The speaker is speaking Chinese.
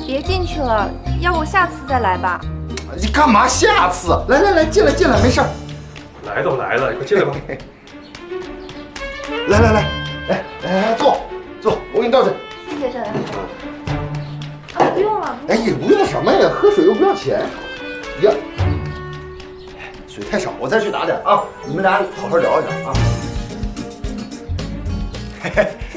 别进去了，要不下次再来吧。 你干嘛下次？来，进来，没事。 来都来了，快进来吧。 来，坐，我给你倒水。 谢谢郑来。啊，不用了。 哎呀，不用什么呀，喝水又不要钱。呀，水太少，我再去打点啊。你们俩好好聊一聊啊。嘿嘿。